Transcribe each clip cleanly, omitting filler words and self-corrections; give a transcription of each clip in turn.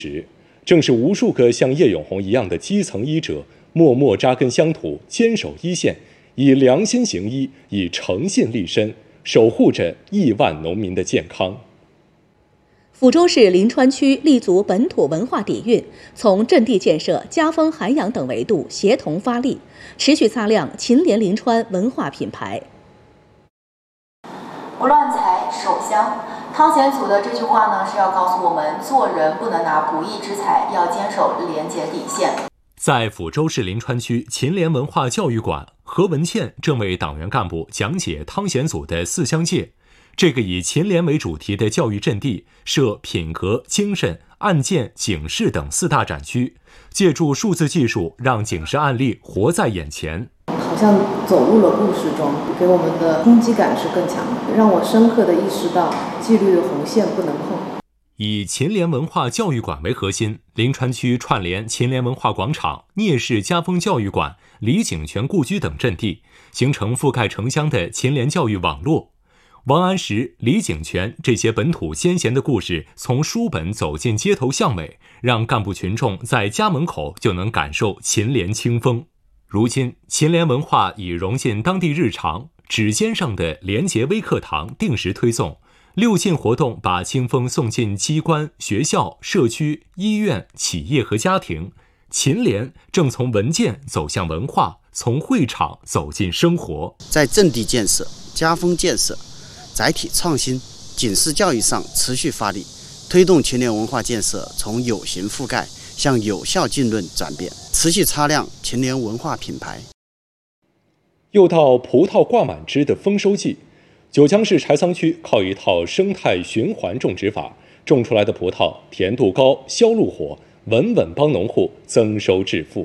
正是无数个像叶永红一样的基层医者，默默扎根乡土，坚守一线，以良心行医，以诚信立身，守护着亿万农民的健康。 抚州市临川区立足本土文化底蕴，从阵地建设、家风涵养等维度协同发力，持续擦亮秦联临川文化品牌。 不乱财守乡，汤显祖的这句话呢，是要告诉我们，做人不能拿不义之财，要坚守廉洁底线。 在抚州市临川区秦联文化教育馆，何文倩正为党员干部讲解汤显祖的四乡界。这个以秦联为主题的教育阵地设品格、精神、案件、警示等四大展区，借助数字技术，让警示案例活在眼前。 好像走入了故事中，给我们的冲击感是更强的，让我深刻地意识到纪律的红线不能碰。 以秦联文化教育馆为核心，临川区串联秦联文化广场、聂氏家风教育馆、李景泉故居等阵地，形成覆盖城乡的秦联教育网络。王安石、李景泉这些本土先贤的故事从书本走进街头巷尾，让干部群众在家门口就能感受秦联清风。如今，秦联文化已融进当地日常，指尖上的廉洁微课堂定时推送，六进活动把清风送进机关、学校、社区、医院、企业和家庭。秦联正从文件走向文化，从会场走进生活。 在阵地建设、家风建设、载体创新、警示教育上持续发力，推动秦联文化建设从有形覆盖向有效浸润转变，持续擦亮秦联文化品牌。 又到葡萄挂满枝的丰收季，九江市柴桑区靠一套生态循环种植法，种出来的葡萄甜度高、销路火，稳稳帮农户增收致富。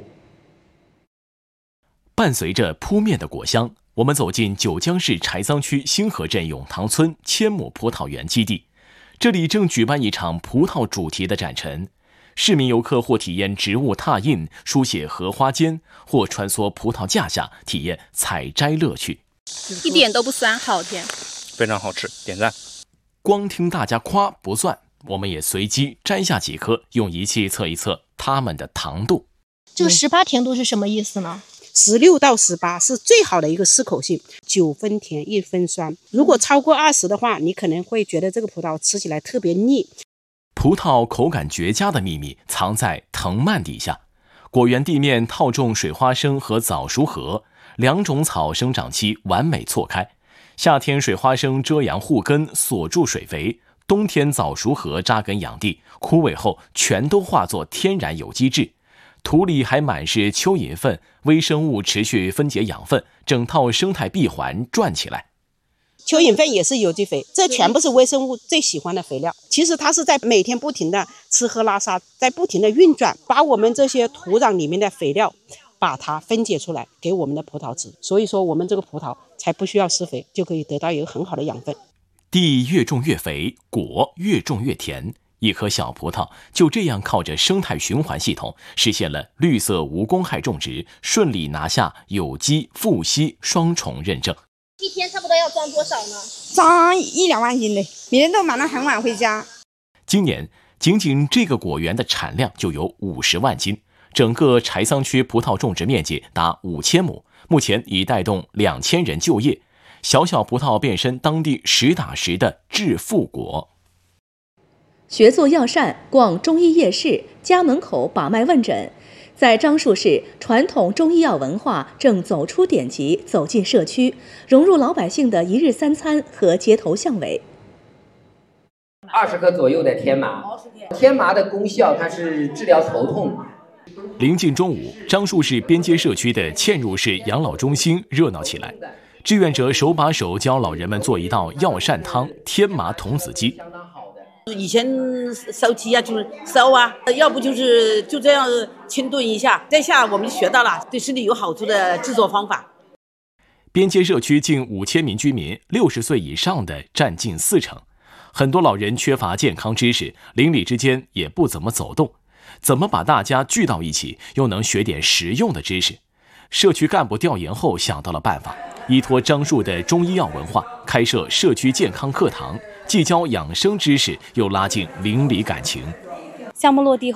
伴随着扑面的果香，我们走进九江市柴桑区星河镇永塘村千亩葡萄园基地，这里正举办一场葡萄主题的展陈。市民游客或体验植物拓印、书写荷花间，或穿梭葡萄架下，体验采摘乐趣。 一点都不酸，好甜， 非常好吃，点赞。 光听大家夸不算，我们也随机摘下几颗，用仪器测一测它们的糖度。 这个18甜度是什么意思呢 ？16到18是最好的一个适口性，9分甜1分酸。如果超过20的话，你可能会觉得这个葡萄吃起来特别腻。 葡萄口感绝佳的秘密藏在藤蔓底下，果园地面套种水花生和早熟禾，两种草生长期完美错开。夏天水花生遮阳护根，锁住水肥；冬天早熟禾扎根养地，枯萎后全都化作天然有机质。土里还满是蚯蚓粪，微生物持续分解养分，整套生态闭环转起来。 蚯蚓粪也是有机肥，这全部是微生物最喜欢的肥料。其实它是在每天不停的吃喝拉撒，在不停的运转，把我们这些土壤里面的肥料把它分解出来给我们的葡萄吃。所以说我们这个葡萄才不需要施肥，就可以得到一个很好的养分。 地越种越肥，果越种越甜。一颗小葡萄就这样靠着生态循环系统，实现了绿色无公害种植，顺利拿下有机、富硒双重认证。 一天差不多要装多少呢？ 装1-2万斤的，别人都忙得很晚回家。 今年仅仅这个果园的产量就有50万斤，整个柴桑区葡萄种植面积达5000亩，目前已带动2000人就业。小小葡萄变身当地实打实的致富国。 学做药膳，逛中医夜市，家门口把脉问诊。在樟树市，传统中医药文化正走出典籍，走进社区，融入老百姓的一日三餐和街头巷尾。 20克左右的天麻，天麻的功效它是治疗头痛。 临近中午，樟树市边街社区的嵌入式养老中心热闹起来，志愿者手把手教老人们做一道药膳汤——天麻童子鸡。 以前烧鸡啊，就是烧啊，要不就这样清炖一下，这下我们学到了对身体有好处的制作方法。 边街社区近5000名居民，60岁以上的占近40%。很多老人缺乏健康知识，邻里之间也不怎么走动，怎么把大家聚到一起，又能学点实用的知识？社区干部调研后想到了办法，依托樟树的中医药文化，开设社区健康课堂，既教养生知识，又拉近邻里感情。 项目落地